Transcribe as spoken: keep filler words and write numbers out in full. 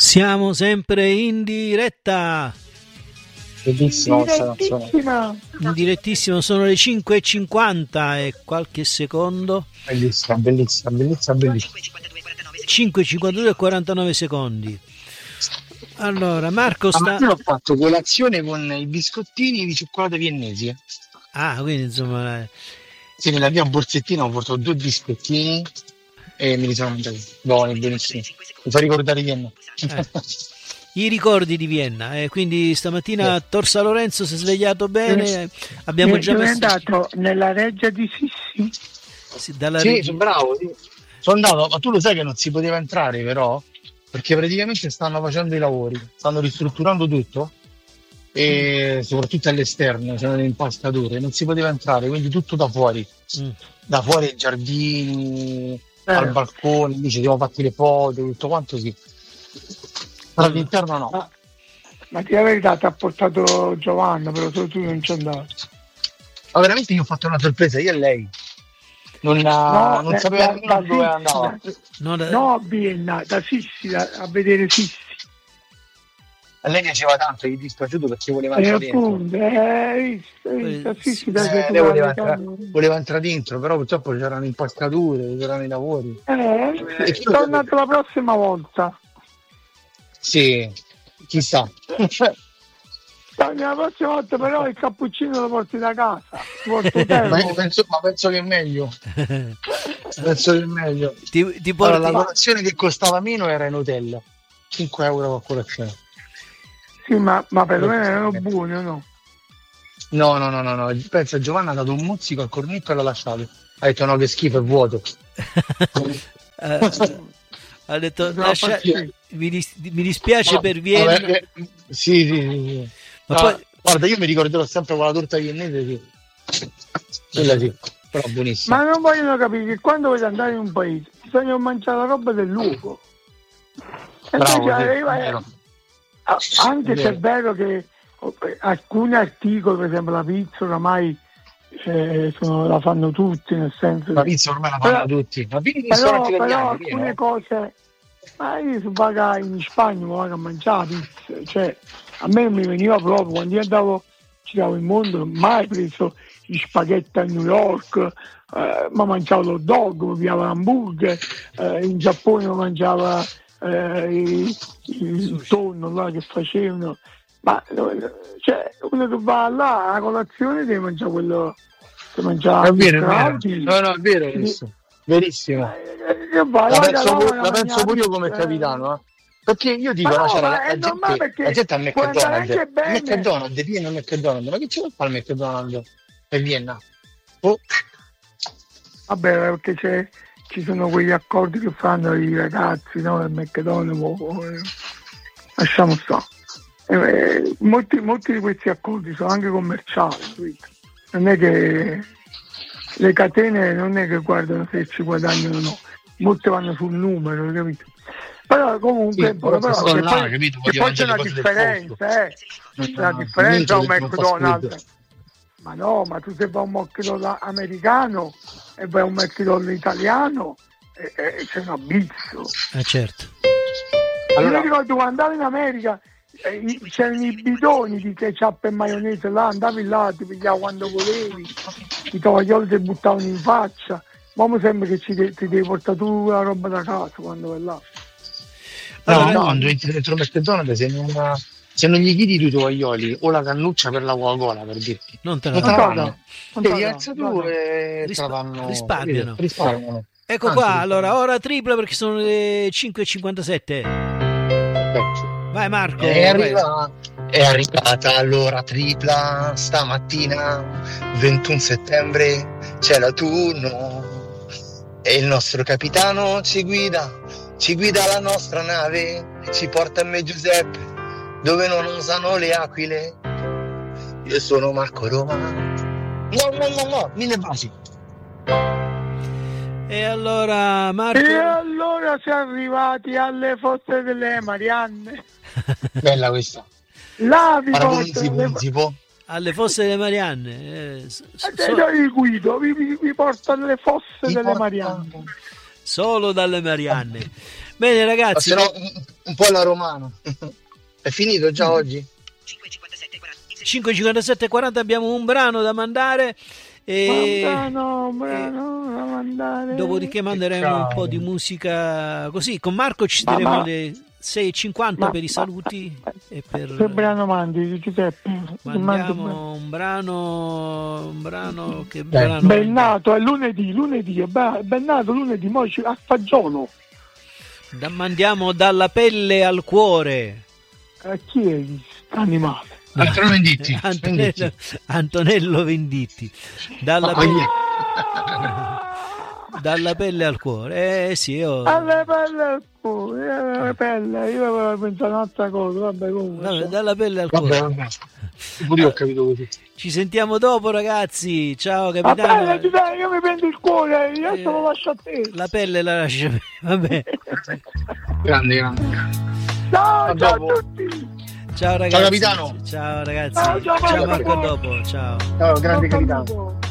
Siamo sempre in diretta. Bellissimo, Direttissima. In direttissimo, sono le cinque e cinquanta e qualche secondo. Bellissima, bellissima, bellissima, bellissima. cinque e cinquantadue e quarantanove secondi. Allora, Marco sta... Ah, io ho fatto colazione con i biscottini di cioccolato viennesi. Ah, quindi insomma... Sì, nella mia borsettina ho portato due biscottini e me li sono mangiati. Buoni, benissimi. Mi fa ricordare Vienna. Eh. I ricordi di Vienna, eh, quindi stamattina yeah. Torsa Lorenzo si è svegliato bene, eh, abbiamo mi, già mi messo... è andato nella reggia di Sissi. Sì, dalla sì reg... sono bravo, sì. Sono andato, ma tu lo sai che non si poteva entrare però? Perché praticamente stanno facendo i lavori, stanno ristrutturando tutto e soprattutto all'esterno c'erano le impalcature, non si poteva entrare, quindi tutto da fuori, mm. da fuori ai giardini, eh. al balcone, lì ci siamo fatti le foto, tutto quanto sì. Ma all'interno no. Ma, ma ti la verità ti ha portato Giovanna, però solo tu non ci andavi. Ma veramente io ho fatto una sorpresa, io e lei. Non, no, non sapeva nemmeno dove andava. No, da... no, a Vienna, da Sissi, da, a vedere Sissi. A lei piaceva tanto, gli è dispiaciuto perché voleva entrare eh, appunto, dentro. Eh, visto, Sissi, eh, lei voleva, entra... voleva entrare dentro, però purtroppo c'erano impalcature, c'erano i lavori. Eh, è tornato la prossima volta. Sì, chissà. La prossima volta però il cappuccino lo porti da casa. Porti ma, penso, ma penso che è meglio. penso che è meglio. Ti, ti porti... allora, la colazione che costava meno era in hotel. cinque euro a colazione. Sì, ma, ma per me erano buoni o no? No, no, no, no, no. Pensa, Giovanna ha dato un mozzico al cornetto e l'ha lasciato. Ha detto no, che schifo, è vuoto. uh, ha detto lascia... mi, dis... mi dispiace no, per Vienna. Vabbè, eh, sì, sì, sì. Ma no, poi... Guarda, io mi ricorderò sempre con la torta viennese, sì. Quella sì, però buonissima. Ma non vogliono capire che quando volete andare in un paese bisogna mangiare la roba del luogo. Bravo, sì, arriva, anche se è vero che alcuni articoli, per esempio la pizza oramai eh, sono, la fanno tutti, nel senso la pizza ormai la fanno però, tutti, ma però, però alcune no? cose, ma io se vado in Spagna mi vado a mangiare pizza, cioè a me non mi veniva proprio, quando io andavo giravo il mondo non mai preso gli spaghetti a New York, eh, ma mangiavo l'hot dog, mi pigliavo l'hamburger, eh, in Giappone mangiava eh, il, il tonno là che facevano, ma cioè uno che va là a colazione deve mangiare quello che mangiava. È vero, è vero. No, no, è vero, verissimo. verissimo. Eh, vai, la penso, pure, la penso pure io come capitano, eh. Perché io dico, no, no, c'era la, la, gente, la gente a McDonald's, McDonald's, Vienna McDonald's, ma che ci vuole fare il McDonald's per Vienna? Oh. Vabbè, perché c'è, ci sono quegli accordi che fanno i ragazzi, no, del McDonald's, oh, eh. lasciamo stare. Eh, molti, molti di questi accordi sono anche commerciali, quindi. Non è che le catene non è che guardano se ci guadagnano o no, molte vanno sul numero, capito? Però comunque sì, però, però, che là, poi, capito, che poi c'è una differenza, eh. c'è una differenza a un McDonald's. Ma no, ma tu se vai a un McDonald's americano e vai a un McDonald's italiano e, e c'è un abisso. Eh certo. Allora, io mi ricordo quando andavo in America eh, c'erano i bidoni di ketchup e maionese là, andavi là, ti pigliavi quando volevi, i tovaglioli ti buttavano in faccia. Ma mi sembra che ci de- ti devi portare tu la roba da casa quando vai là. No, no, no, quando entri dentro il McDonald's se non, se non gli chiedi i tovaglioli o la cannuccia per la Coca-Cola, per dirti, non te la danno, devi alzare tu e Rispa- risparmiano. risparmiano. Ecco Anzi, qua, allora, ora tripla perché sono le cinque e cinquantasette. Perfetto. Vai Marco. È, arriva, è arrivata l'ora tripla stamattina, ventuno settembre, c'è la turno e il nostro capitano ci guida. Ci guida la nostra nave e ci porta a me Giuseppe, dove non usano le aquile. Io sono Marco Roma. No, no, no, no, mille baci. E allora Marco. E allora siamo arrivati alle fosse delle Marianne. Bella questa. Là vi porto le... alle fosse delle Marianne. Eh, so... io vi guido, vi, vi, vi porto alle fosse vi delle porta... Marianne. Solo dalle Marianne. Bene ragazzi, se no, un po' alla romana. È finito già mm. oggi? cinque e cinquantasette e quaranta abbiamo un brano da mandare. E, un brano, un brano da mandare. Dopodiché manderemo un po' di musica così. Con Marco ci daremo ma, le sei e cinquanta ma, per i saluti. Ma, e per... Che brano mandi, Giuseppe? Mandiamo un brano, un brano che Beh, brano Bennato, è lunedì, lunedì, è Bennato lunedì, mo a Faggiolo. Da, mandiamo Dalla pelle al cuore. A chi è animale? Antonello Venditti. Antonello, Antonello Venditti. Dalla pelle, dalla pelle al cuore. Eh sì, io... Dalla pelle al cuore. Dalla pelle. Io avevo pensato un'altra cosa. Vabbè, comunque. Vabbè, dalla pelle al cuore. Vabbè, vabbè. Pure io ho capito così. Ci sentiamo dopo, ragazzi. Ciao, capitano. Vabbè, dai, io mi prendo il cuore. Io eh, lo lascio a te. La pelle la lascio a me. Vabbè. Grande, grande. Ciao, ciao a tutti. Ciao ragazzi. Ciao capitano. Ciao ragazzi. Ciao, ciao, ciao Marco, a dopo. Ciao. Ciao, grande capitano.